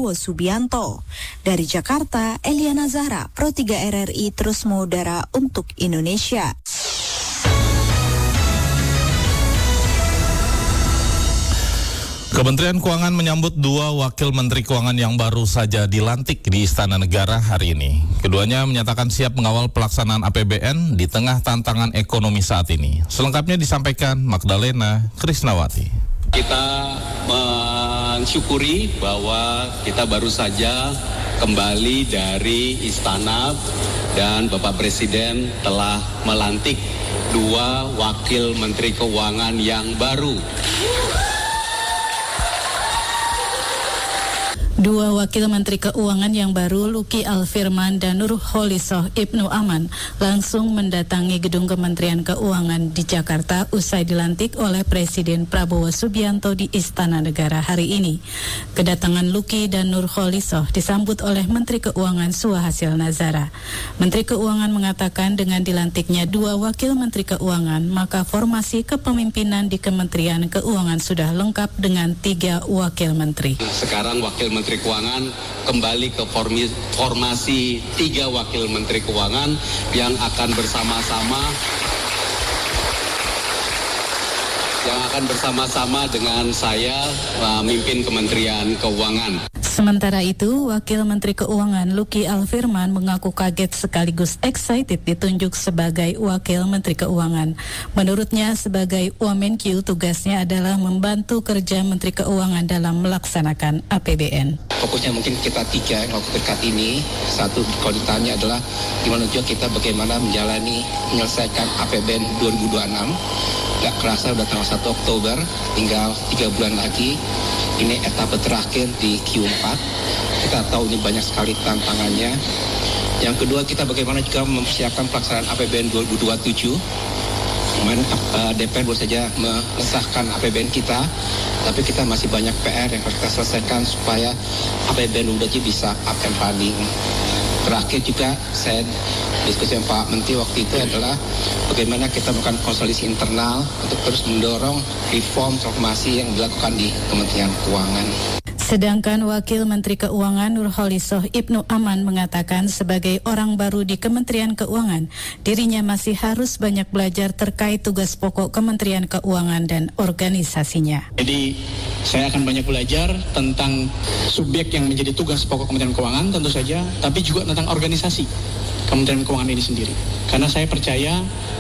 Prabowo Subianto. Dari Jakarta, Eliana Zahra, Pro 3 RRI terus mengudara untuk Indonesia. Kementerian Keuangan menyambut 2 wakil Menteri Keuangan yang baru saja dilantik di Istana Negara hari ini. Keduanya menyatakan siap mengawal pelaksanaan APBN di tengah tantangan ekonomi saat ini. Selengkapnya disampaikan Magdalena Krisnawati. Kita mensyukuri bahwa kita baru saja kembali dari Istana dan Bapak Presiden telah melantik 2 wakil Menteri Keuangan yang baru. 2 wakil Menteri Keuangan yang baru, Luki Alfirman dan Nurholisah Ibnu Aman, langsung mendatangi gedung Kementerian Keuangan di Jakarta usai dilantik oleh Presiden Prabowo Subianto di Istana Negara hari ini. Kedatangan Luki dan Nurholisah disambut oleh Menteri Keuangan Suhasil Nazara. Menteri Keuangan mengatakan dengan dilantiknya 2 wakil Menteri Keuangan, maka formasi kepemimpinan di Kementerian Keuangan sudah lengkap dengan 3 wakil menteri. Sekarang wakil Menteri Keuangan kembali ke formasi 3 wakil Menteri Keuangan yang akan bersama-sama dengan saya memimpin Kementerian Keuangan. Sementara itu, Wakil Menteri Keuangan Luki Alfirman mengaku kaget sekaligus excited ditunjuk sebagai Wakil Menteri Keuangan. Menurutnya, sebagai Wamenkyu, tugasnya adalah membantu kerja Menteri Keuangan dalam melaksanakan APBN. Fokusnya mungkin kita 3 waktu dekat ini. Satu, kalau ditanya adalah gimana juga kita bagaimana menyelesaikan APBN 2026. Gak kerasa udah tanggal 1 Oktober, tinggal 3 bulan lagi. Ini etapa terakhir di Q4. Kita tahu ini banyak sekali tantangannya. Yang kedua, kita bagaimana juga mempersiapkan pelaksanaan APBN 2027. Kemarin DPR baru saja mengesahkan APBN kita, tapi kita masih banyak PR yang harus kita selesaikan supaya APBN 2027 bisa up and running. Terakhir juga saya diskusi dengan Pak Menteri waktu itu adalah bagaimana kita melakukan konsolidasi internal untuk terus mendorong reform transformasi yang dilakukan di Kementerian Keuangan. Sedangkan Wakil Menteri Keuangan Nurholisah Ibnu Aman mengatakan sebagai orang baru di Kementerian Keuangan, dirinya masih harus banyak belajar terkait tugas pokok Kementerian Keuangan dan organisasinya. Jadi saya akan banyak belajar tentang subjek yang menjadi tugas pokok Kementerian Keuangan tentu saja, tapi juga tentang organisasi Kementerian Keuangan ini sendiri. Karena saya percaya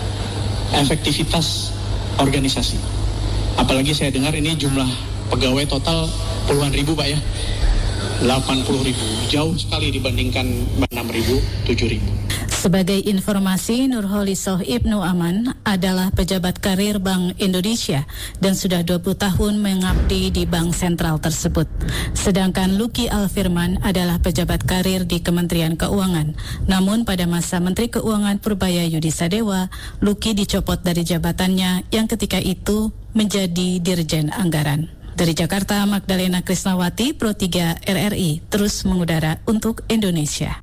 efektivitas organisasi. Apalagi saya dengar ini jumlah pegawai total puluhan ribu Pak ya, 80 ribu, jauh sekali dibandingkan 6 ribu, 7 ribu. Sebagai informasi, Nurholisah Ibnu Aman adalah pejabat karir Bank Indonesia dan sudah 20 tahun mengabdi di bank sentral tersebut. Sedangkan Luki Alfirman adalah pejabat karir di Kementerian Keuangan. Namun pada masa Menteri Keuangan Purbaya Yudisadewa, Luki dicopot dari jabatannya yang ketika itu menjadi Dirjen Anggaran. Dari Jakarta, Magdalena Krisnawati, Pro 3 RRI, terus mengudara untuk Indonesia.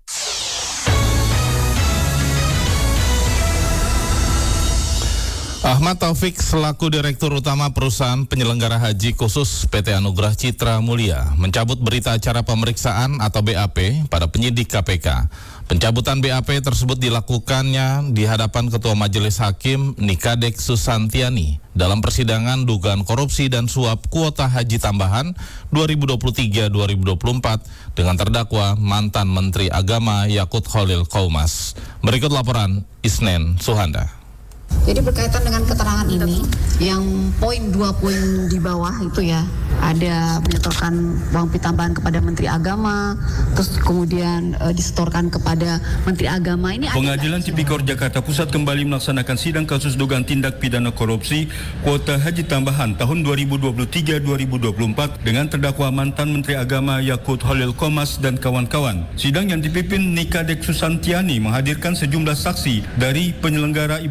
Ahmad Taufik selaku Direktur Utama Perusahaan Penyelenggara Haji Khusus PT Anugerah Citra Mulia mencabut berita acara pemeriksaan atau BAP pada penyidik KPK. Pencabutan BAP tersebut dilakukannya di hadapan Ketua Majelis Hakim Nikadek Susantiani dalam persidangan dugaan korupsi dan suap kuota haji tambahan 2023-2024 dengan terdakwa mantan Menteri Agama Yakut Khalil Qaumas. Berikut laporan Isnen Suhanda. Jadi berkaitan dengan keterangan ini, yang poin 2 poin di bawah itu ya, ada menyetorkan uang tambahan kepada Menteri Agama, terus kemudian disetorkan kepada Menteri Agama. Ini Pengadilan Tipikor Jakarta Pusat kembali melaksanakan sidang kasus dugaan tindak pidana korupsi kuota haji tambahan tahun 2023-2024 dengan terdakwa mantan Menteri Agama Yakut Khalil Qaumas dan kawan-kawan. Sidang yang dipimpin Nikadek Susantiani menghadirkan sejumlah saksi dari penyelenggara ibadah haji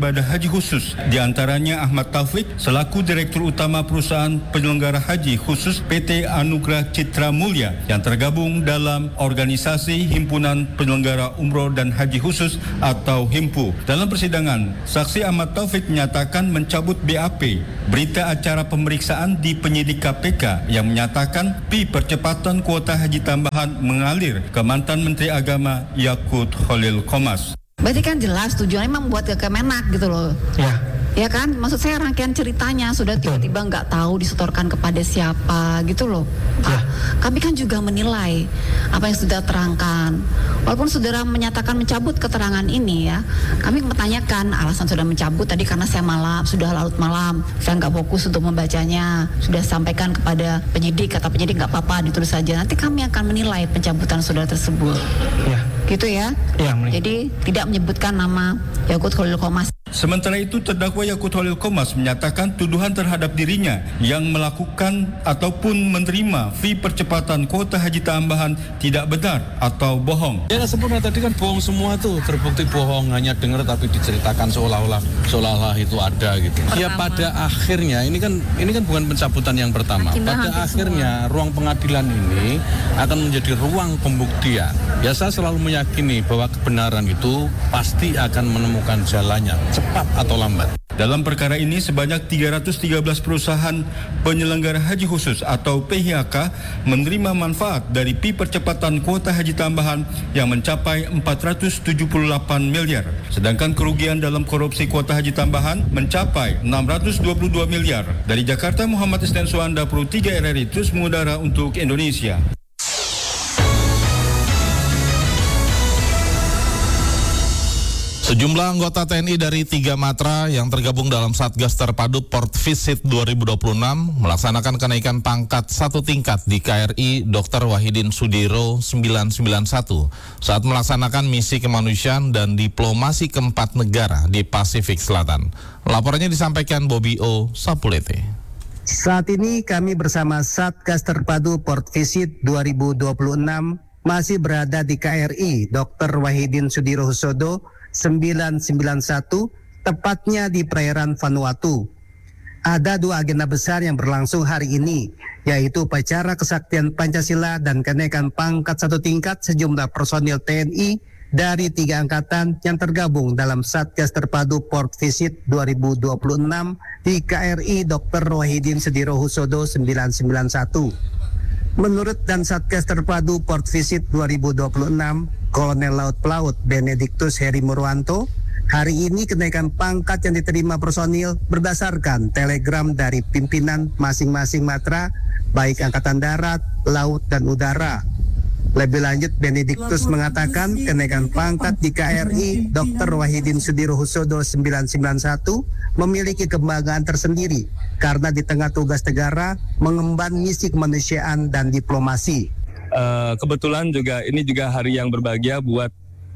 khusus, diantaranya Ahmad Taufik selaku Direktur Utama Perusahaan Penyelenggara Haji Khusus PT Anugrah Citra Mulia yang tergabung dalam Organisasi Himpunan Penyelenggara Umroh dan Haji Khusus atau HIMPU. Dalam persidangan, saksi Ahmad Taufik menyatakan mencabut BAP, berita acara pemeriksaan di penyidik KPK yang menyatakan percepatan kuota haji tambahan mengalir ke mantan Menteri Agama Yakut Khalil Qomas. Berarti kan jelas tujuannya memang buat ke Kemenak gitu loh. Ya kan, maksud saya rangkaian ceritanya sudah tiba-tiba nggak tahu disetorkan kepada siapa gitu loh. Kami kan juga menilai apa yang sudah terangkan. Walaupun saudara menyatakan mencabut keterangan ini ya, kami menanyakan alasan sudah mencabut tadi karena saya sudah larut malam, saya nggak fokus untuk membacanya. Sudah sampaikan kepada penyidik, kata penyidik nggak apa-apa ditulis saja. Nanti kami akan menilai pencabutan saudara tersebut. Gitu ya. Jadi tidak menyebutkan nama Yakut Khalil Qomas. Sementara itu, terdakwa Yakut Khalil Qomas menyatakan tuduhan terhadap dirinya yang melakukan ataupun menerima fee percepatan kuota haji tambahan tidak benar atau bohong. Ya sempurna, tadi kan bohong semua tuh, terbukti bohong, hanya dengar tapi diceritakan seolah-olah itu ada gitu. Ya pada akhirnya ini kan bukan pencabutan yang pertama. Pada akhirnya ruang pengadilan ini akan menjadi ruang pembuktian. Ya saya selalu meyakini bahwa kebenaran itu pasti akan menemukan jalannya, cepat atau lambat. Dalam perkara ini sebanyak 313 perusahaan penyelenggara haji khusus atau PHK menerima manfaat dari percepatan kuota haji tambahan yang mencapai 478 miliar. Sedangkan kerugian dalam korupsi kuota haji tambahan mencapai 622 miliar. Dari Jakarta, Muhammad Isnan Suanda, Pro 3 RRI terus mengudara untuk Indonesia. Sejumlah anggota TNI dari 3 matra yang tergabung dalam Satgas Terpadu Port Visit 2026 melaksanakan kenaikan pangkat 1 tingkat di KRI Dr. Wahidin Sudiro 991 saat melaksanakan misi kemanusiaan dan diplomasi ke-4 negara di Pasifik Selatan. Laporannya disampaikan Bobby O. Sapulete. Saat ini kami bersama Satgas Terpadu Port Visit 2026 masih berada di KRI Dr. Wahidin Sudiro Husodo 991, tepatnya di perairan Vanuatu. Ada 2 agenda besar yang berlangsung hari ini, yaitu upacara kesaktian Pancasila dan kenaikan pangkat 1 tingkat sejumlah personil TNI dari 3 angkatan yang tergabung dalam Satgas Terpadu Port Visit 2026 di KRI Dr. Wahidin Sudiro Husodo 991. Menurut dan Satgas Terpadu Port Visit 2026, Kolonel Laut Pelaut Benediktus Heri Murwanto, hari ini kenaikan pangkat yang diterima personil berdasarkan telegram dari pimpinan masing-masing matra, baik Angkatan Darat, Laut, dan Udara. Lebih lanjut, Benediktus mengatakan kenaikan pangkat di KRI Dr. Wahidin Sudiro Husodo 991 memiliki kebanggaan tersendiri karena di tengah tugas negara mengemban misi kemanusiaan dan diplomasi. Kebetulan ini juga hari yang berbahagia buat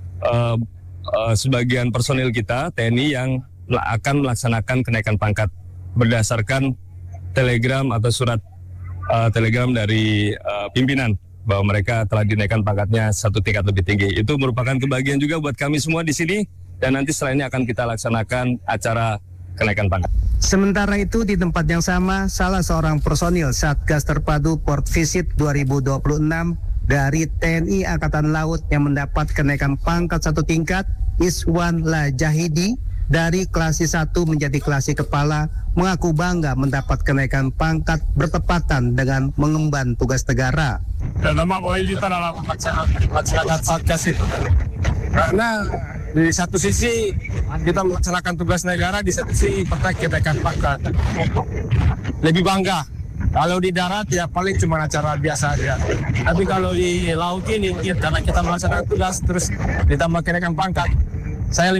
sebagian personil kita TNI yang akan melaksanakan kenaikan pangkat berdasarkan telegram atau surat telegram dari pimpinan bahwa mereka telah dinaikkan pangkatnya 1 tingkat lebih tinggi. Itu merupakan kebahagiaan juga buat kami semua di sini, dan nanti setelah ini akan kita laksanakan acara kenaikan pangkat. Sementara itu di tempat yang sama, salah seorang personil Satgas Terpadu Port Visit 2026 dari TNI Angkatan Laut yang mendapat kenaikan pangkat 1 tingkat, Iswan Lajahidi, dari klasi 1 menjadi klasi kepala, mengaku bangga mendapat kenaikan pangkat bertepatan dengan mengemban tugas negara. Dan nama kita dalam masyarakat Satgas itu. Karena di satu sisi kita melaksanakan tugas negara, di satu sisi kenaikan pangkat. Lebih bangga. Kalau di darat ya paling cuma acara biasa aja. Tapi kalau di laut ini karena kita melaksanakan tugas terus ditambah kenaikan pangkat,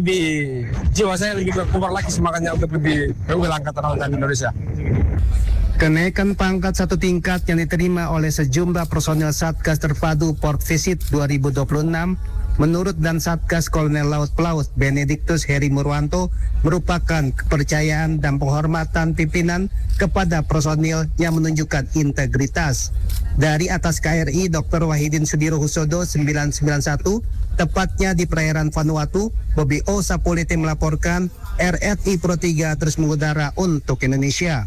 jiwa saya lebih berkembang lagi semangatnya untuk lebih Angkatan Laut Indonesia. Kenaikan pangkat satu tingkat yang diterima oleh sejumlah personel Satgas Terpadu Port Visit 2026 menurut Dan Satgas Kolonel Laut Pelaut Benediktus Heri Murwanto merupakan kepercayaan dan penghormatan pimpinan kepada personil yang menunjukkan integritas. Dari atas KRI Dr. Wahidin Sudirohusodo 991, tepatnya di perairan Vanuatu, Bobi O. Sapulete melaporkan RRI Pro 3 terus mengudara untuk Indonesia.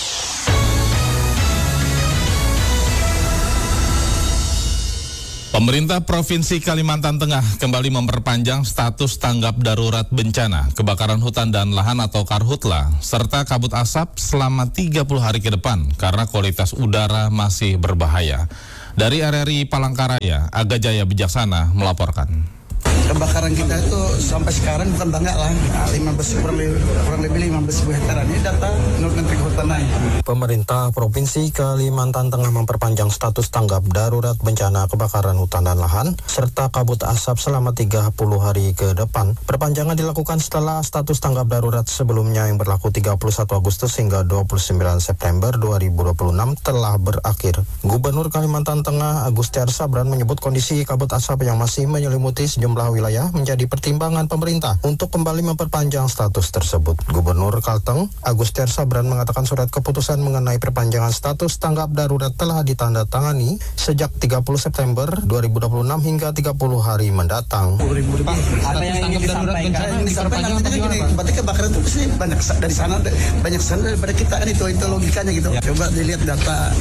Pemerintah Provinsi Kalimantan Tengah kembali memperpanjang status tanggap darurat bencana kebakaran hutan dan lahan atau Karhutla serta kabut asap selama 30 hari ke depan karena kualitas udara masih berbahaya. Dari RRI Palangkaraya, Aga Jaya Bijaksana melaporkan. Kebakaran kita itu sampai sekarang bukan banyak lah, 15 kurang lebih 15 hektar. Ini data menurut Menteri Kehutanan. Pemerintah Provinsi Kalimantan Tengah memperpanjang status tanggap darurat bencana kebakaran hutan dan lahan serta kabut asap selama 30 hari ke depan. Perpanjangan dilakukan setelah status tanggap darurat sebelumnya yang berlaku 31 Agustus hingga 29 September 2026 telah berakhir. Gubernur Kalimantan Tengah Agustiar Sabran menyebut kondisi kabut asap yang masih menyelimuti sejumlah wilayah menjadi pertimbangan pemerintah untuk kembali memperpanjang status tersebut. Gubernur Kalteng Agustiar Sabran mengatakan surat keputusan mengenai perpanjangan status tanggap darurat telah ditandatangani sejak 30 September 2026 hingga 30 hari mendatang. Apa yang ingin disampaikan berarti kebakaran itu pasti banyak dari sana daripada kita kan itu logikanya gitu. Coba dilihat data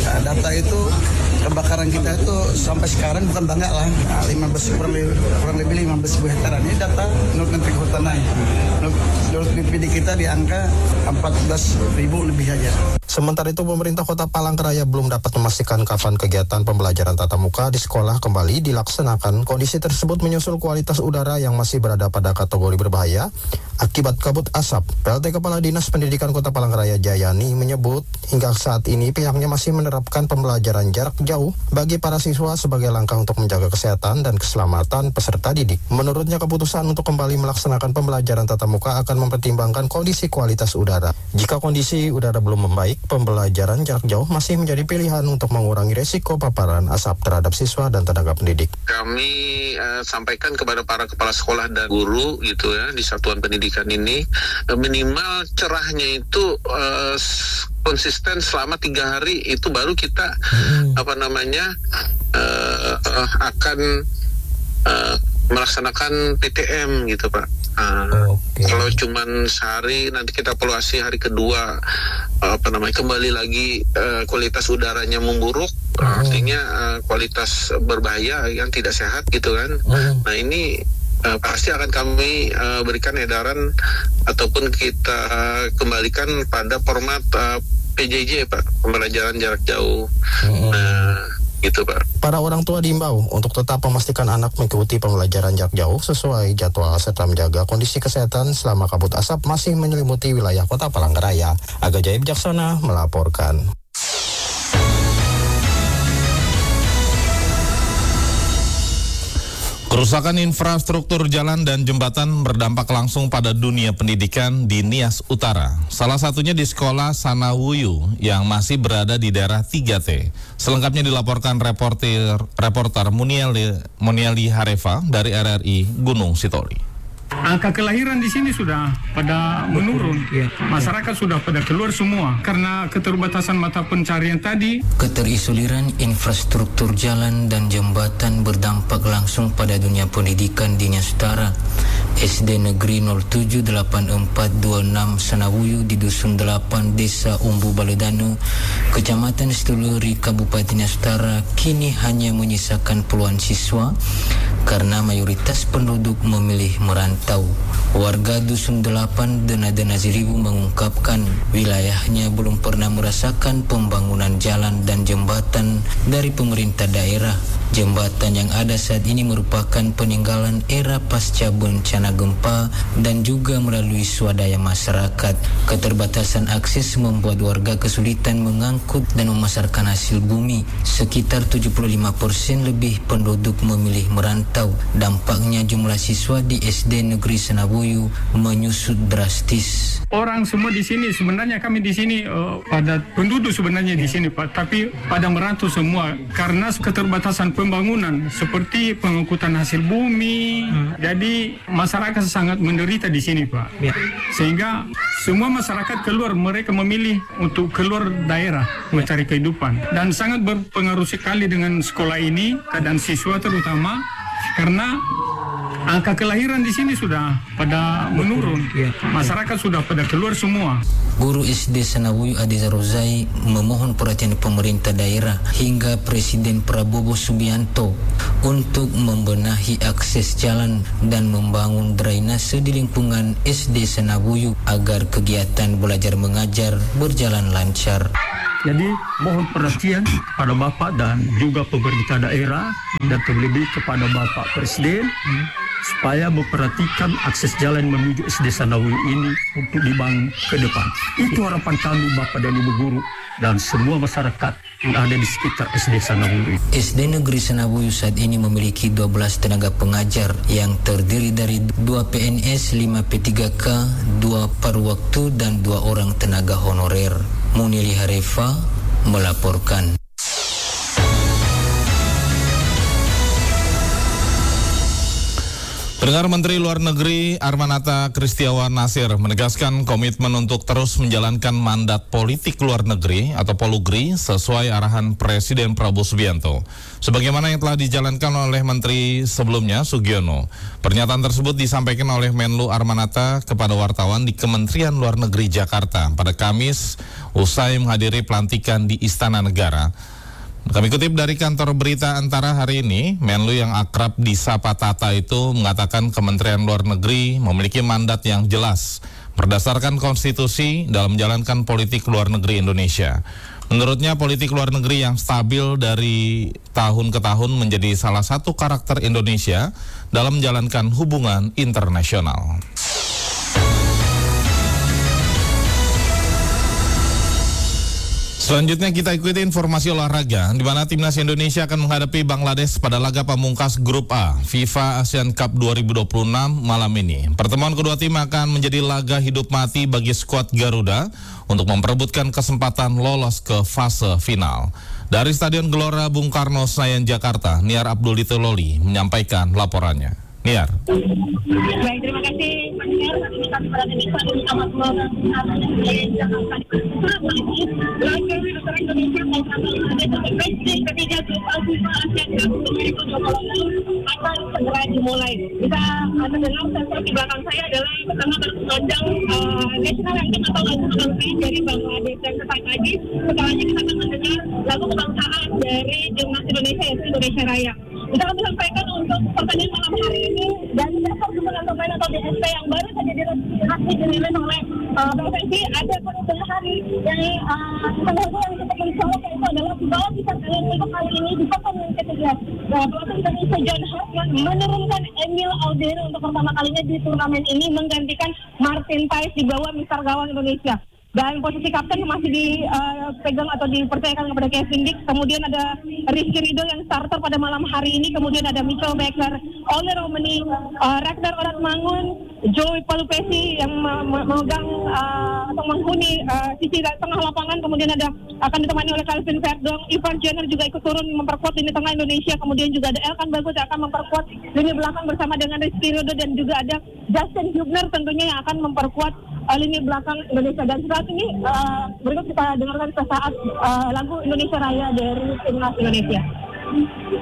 itu kebakaran kita itu sampai sekarang bukan banyak lah, 15 kurang lebih 15 hektar. Ini data menurut Menteri Kehutanan. Menurut BPD kita di angka 14.000 lebih aja. Sementara itu pemerintah Kota Palangkaraya belum dapat memastikan kapan kegiatan pembelajaran tatap muka di sekolah kembali dilaksanakan. Kondisi tersebut menyusul kualitas udara yang masih berada pada kategori berbahaya akibat kabut asap. PLT Kepala Dinas Pendidikan Kota Palangkaraya Jayani menyebut hingga saat ini pihaknya masih menerapkan pembelajaran jarak jauh bagi para siswa sebagai langkah untuk menjaga kesehatan dan keselamatan peserta didik. Menurutnya keputusan untuk kembali melaksanakan pembelajaran tatap muka akan mempertimbangkan kondisi kualitas udara. Jika kondisi udara belum membaik, pembelajaran jarak jauh masih menjadi pilihan untuk mengurangi resiko paparan asap terhadap siswa dan tenaga pendidik. Kami sampaikan kepada para kepala sekolah dan guru gitu ya di satuan pendidikan ini minimal cerahnya itu konsisten selama 3 hari itu baru kita akan melaksanakan PTM gitu Pak. Kalau cuman sehari nanti kita evaluasi hari kedua kembali lagi kualitas udaranya memburuk, artinya kualitas berbahaya yang tidak sehat gitu kan. Nah ini pasti akan kami berikan edaran ataupun kita kembalikan pada format PJJ Pak, pembelajaran jarak jauh. Gitu Pak. Para orang tua diimbau untuk tetap memastikan anak mengikuti pembelajaran jarak jauh sesuai jadwal serta menjaga kondisi kesehatan selama kabut asap masih menyelimuti wilayah Kota Palangkaraya. Aga Jaya Bijaksana melaporkan. Kerusakan infrastruktur jalan dan jembatan berdampak langsung pada dunia pendidikan di Nias Utara. Salah satunya di sekolah Sanawuyu yang masih berada di daerah 3T. Selengkapnya dilaporkan reporter Muniali Hareva dari RRI Gunung Sitoli. Angka kelahiran di sini sudah pada menurun. Masyarakat sudah pada keluar semua karena keterbatasan mata pencarian tadi. Keterisoliran infrastruktur jalan dan jembatan berdampak langsung pada dunia pendidikan di Nias Utara. SD Negeri 078426 Sanawuyu di Dusun 8 Desa Umbu Baledano, Kecamatan Setuluri, Kabupaten Nias Utara kini hanya menyisakan puluhan siswa karena mayoritas penduduk memilih merantau. Warga Dusun 8 Dena-Dena Ziribu mengungkapkan wilayahnya belum pernah merasakan pembangunan jalan dan jembatan dari pemerintah daerah. Jembatan yang ada saat ini merupakan peninggalan era pasca bencana gempa dan juga melalui swadaya masyarakat. Keterbatasan akses membuat warga kesulitan mengangkut dan memasarkan hasil bumi. Sekitar 75% lebih penduduk memilih merantau. Dampaknya jumlah siswa di SD Negeri Senabuyu menyusut drastis. Orang semua di sini, sebenarnya kami di sini pada penduduk sebenarnya di sini Pak, tapi pada merantau semua karena keterbatasan pembangunan seperti pengangkutan hasil bumi. Jadi masyarakat sangat menderita di sini Pak. Sehingga semua masyarakat keluar, mereka memilih untuk keluar daerah mencari kehidupan dan sangat berpengaruh sekali dengan sekolah ini, keadaan siswa terutama karena angka kelahiran di sini sudah pada menurun. Masyarakat sudah pada keluar semua. Guru SD Senabuyu Adiza Rozai memohon perhatian pemerintah daerah hingga Presiden Prabowo Subianto untuk membenahi akses jalan dan membangun drainase di lingkungan SD Senabuyu agar kegiatan belajar mengajar berjalan lancar. Jadi mohon perhatian pada Bapak dan juga pemerintah daerah dan terlebih kepada Bapak Presiden supaya memperhatikan akses jalan menuju SD Senabuyu ini untuk dibangun ke depan. Itu harapan kami Bapak dan Ibu guru dan semua masyarakat yang ada di sekitar SD Senabuyu. SD Negeri Senabuyu saat ini memiliki 12 tenaga pengajar yang terdiri dari 2 PNS, 5 P3K, 2 paruh waktu dan 2 orang tenaga honorer. Munili Harefa melaporkan. Pendengar, Menteri Luar Negeri Armanata Kristiawan Nasir menegaskan komitmen untuk terus menjalankan mandat politik luar negeri atau Polugri sesuai arahan Presiden Prabowo Subianto. Sebagaimana yang telah dijalankan oleh Menteri sebelumnya Sugiono. Pernyataan tersebut disampaikan oleh Menlu Armanata kepada wartawan di Kementerian Luar Negeri Jakarta pada Kamis usai menghadiri pelantikan di Istana Negara. Kami kutip dari kantor berita Antara hari ini, Menlu yang akrab disapa Tata itu mengatakan Kementerian Luar Negeri memiliki mandat yang jelas berdasarkan konstitusi dalam menjalankan politik luar negeri Indonesia. Menurutnya politik luar negeri yang stabil dari tahun ke tahun menjadi salah satu karakter Indonesia dalam menjalankan hubungan internasional. Selanjutnya kita ikuti informasi olahraga, di mana Timnas Indonesia akan menghadapi Bangladesh pada laga pamungkas Grup A FIFA Asian Cup 2026 malam ini. Pertemuan kedua tim akan menjadi laga hidup mati bagi skuad Garuda untuk memperebutkan kesempatan lolos ke fase final. Dari Stadion Gelora Bung Karno, Senayan, Jakarta, Niar Abdul Ditololi menyampaikan laporannya. Niar. Baik, terima kasih Pak Niar. Saat ini kami berada di Stadion Utama Gelora Bung Karno, Senayan, Jakarta. Laga Garuda Indonesia melawan Bangladesh untuk match ketiga Grup A FIFA Asian Cup 2026 akan segera dimulai. Bisa mendengar sensor di belakang saya adalah pertama berkumandang national anthem atau lagu kebangsaan dari Bangladesh, dan sesaat lagi setelahnya kita akan mendengar lagu kebangsaan dari Timnas Indonesia yaitu Indonesia Raya. Kita akan sampaikan untuk pertandingan malam hari ini dan daftar dukungan pemain atau DSP yang baru saja resmi dirilis oleh PSSI. Ada perubahan dari penghubung yang cukup mencolok, yaitu adalah bahwa bisa kalian untuk kali ini di pertandingan ketiga. Pelatih Indonesia John Hartman menurunkan Emil Audero untuk pertama kalinya di turnamen ini menggantikan Martin Paes di bawah Mister Gawang Indonesia. Dan posisi kapten masih dipegang atau dipercayakan kepada Kevin Dix. Kemudian ada Rizky Ridho yang starter pada malam hari ini. Kemudian ada Mitchell Baker, Ole Romani, Ragnar Oratmangun, Joey Palupesi yang memegang atau menghuni sisi tengah lapangan. Kemudian akan ditemani oleh Calvin Verdong. Ivan Jenner juga ikut turun memperkuat lini tengah Indonesia. Kemudian juga ada Elkan Bagus yang akan memperkuat lini belakang bersama dengan Rizky Ridho, dan juga ada Justin Hubner tentunya yang akan memperkuat lini belakang Indonesia. Dan saat ini berikut kita dengarkan sesaat lagu Indonesia Raya dari Timnas Indonesia.